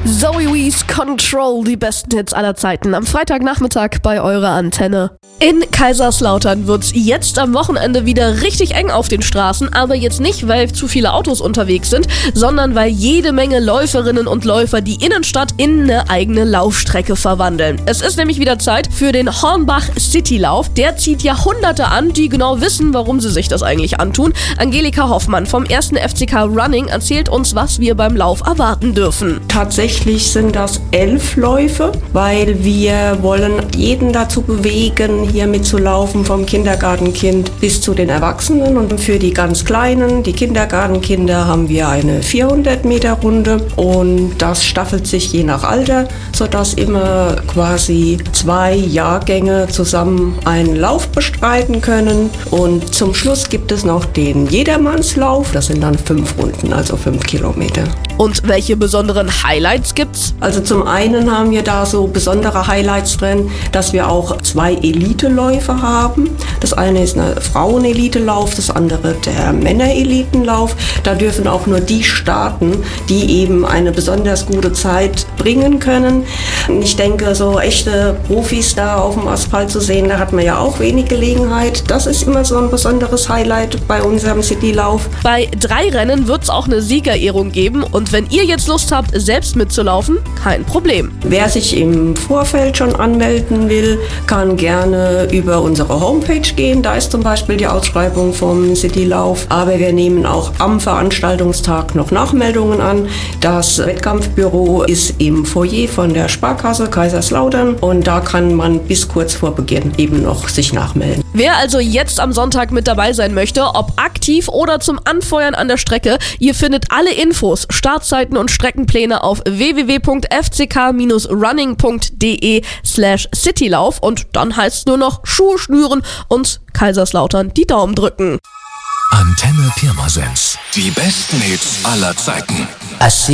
Zoe Wees Control, die besten Hits aller Zeiten. Am Freitagnachmittag bei eurer Antenne. In Kaiserslautern wird's jetzt am Wochenende wieder richtig eng auf den Straßen, aber jetzt nicht, weil zu viele Autos unterwegs sind, sondern weil jede Menge Läuferinnen und Läufer die Innenstadt in eine eigene Laufstrecke verwandeln. Es ist nämlich wieder Zeit für den Hornbach Citylauf. Der zieht Jahrhunderte an, die genau wissen, warum sie sich das eigentlich antun. Angelika Hoffmann vom 1. FCK Running erzählt uns, was wir beim Lauf erwarten dürfen. Tatsächlich sind das 11 Läufe, weil wir wollen jeden dazu bewegen, hier mitzulaufen, vom Kindergartenkind bis zu den Erwachsenen. Und für die ganz Kleinen, die Kindergartenkinder, haben wir eine 400-Meter-Runde und das staffelt sich je nach Alter, sodass immer quasi 2 Jahrgänge zusammen einen Lauf bestreiten können. Und zum Schluss gibt es noch den Jedermannslauf, das sind dann 5 Runden, also 5 Kilometer. Und welche besonderen Highlights gibt's? Also zum einen haben wir da so besondere Highlights drin, dass wir auch 2 Eliteläufe haben. Das eine ist ein Frauen-Elitelauf, das andere der Männer-Elitenlauf. Da dürfen auch nur die starten, die eben eine besonders gute Zeit bringen können. Ich denke, so echte Profis da auf dem Asphalt zu sehen, da hat man ja auch wenig Gelegenheit. Das ist immer so ein besonderes Highlight bei unserem Citylauf. Bei 3 Rennen wird's auch eine Siegerehrung geben und wenn ihr jetzt Lust habt, selbst mitzulaufen, kein Problem. Wer sich im Vorfeld schon anmelden will, kann gerne über unsere Homepage gehen. Da ist zum Beispiel die Ausschreibung vom Citylauf. Aber wir nehmen auch am Veranstaltungstag noch Nachmeldungen an. Das Wettkampfbüro ist im Foyer von der Sparkasse Kaiserslautern und da kann man bis kurz vor Beginn eben noch sich nachmelden. Wer also jetzt am Sonntag mit dabei sein möchte, ob aktiv oder zum Anfeuern an der Strecke, ihr findet alle Infos, Startzeiten und Streckenpläne auf www.fck-running.de/Citylauf und dann heißt es nur noch Schuhe schnüren und Kaiserslautern die Daumen drücken. Antenne Pirmasens. Die besten Hits aller Zeiten.